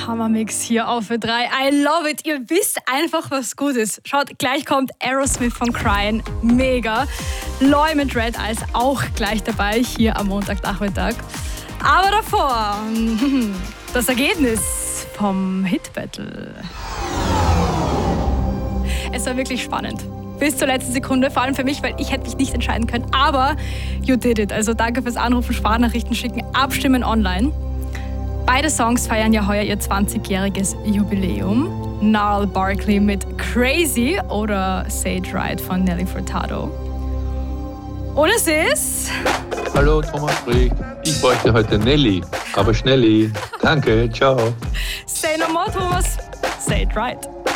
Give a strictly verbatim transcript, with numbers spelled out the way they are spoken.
Hammermix hier auf Ö drei. I love it. Ihr wisst einfach, was gut ist. Schaut, gleich kommt Aerosmith von Crying. Mega. Loy mit Red Eyes auch gleich dabei hier am Montagnachmittag. Aber davor das Ergebnis vom Hit Battle. Es war wirklich spannend. Bis zur letzten Sekunde, vor allem für mich, weil ich hätte mich nicht entscheiden können. Aber you did it. Also danke fürs Anrufen, Sprachnachrichten schicken, abstimmen online. Beide Songs feiern ja heuer ihr zwanzigjähriges Jubiläum. Gnarls Barkley mit Crazy oder Say It Right von Nelly Furtado. Und es ist... Hallo, Thomas Frick. Ich bräuchte heute Nelly, aber Schnelli. Danke, ciao. Say no more, Thomas. Say it right.